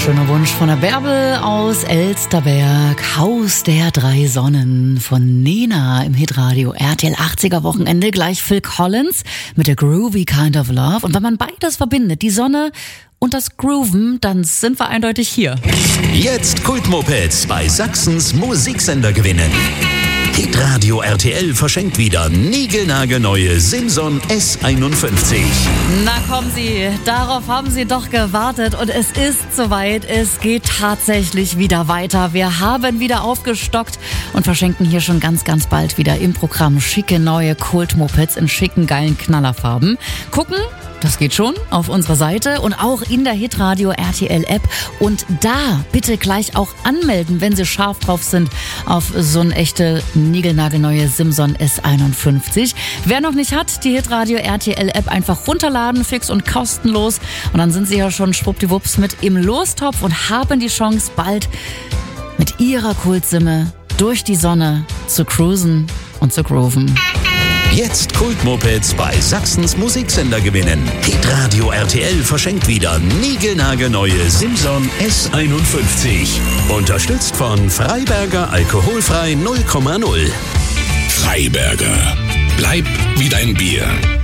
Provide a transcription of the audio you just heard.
Schöner Wunsch von der Bärbel aus Elsterberg. Haus der drei Sonnen von Nena im Hitradio RTL 80er Wochenende. Gleich Phil Collins mit der Groovy Kind of Love. Und wenn man beides verbindet, die Sonne und das Grooven, dann sind wir eindeutig hier. Jetzt Kultmopeds bei Sachsens Musiksender gewinnen. Hitradio RTL verschenkt wieder niegelnagelneue Simson S51. Na kommen Sie, darauf haben Sie doch gewartet und es ist soweit, es geht tatsächlich wieder weiter. Wir haben wieder aufgestockt und verschenken hier schon ganz, ganz bald wieder im Programm schicke neue Kultmopeds in schicken, geilen Knallerfarben. Gucken, das geht schon auf unserer Seite und auch in der Hitradio RTL App. Und da bitte gleich auch anmelden, wenn Sie scharf drauf sind auf so eine echte niegelnagelneue Simson S51. Wer noch nicht hat, die Hitradio RTL App einfach runterladen, fix und kostenlos. Und dann sind Sie ja schon schwuppdiwupps mit im Lostopf und haben die Chance, bald mit Ihrer Kultsimme durch die Sonne zu cruisen und zu grooven. Jetzt Kultmopeds bei Sachsens Musiksender gewinnen. Hitradio RTL verschenkt wieder niegelnagelneue Simson S51. Unterstützt von Freiberger Alkoholfrei 0,0. Freiberger. Bleib wie dein Bier.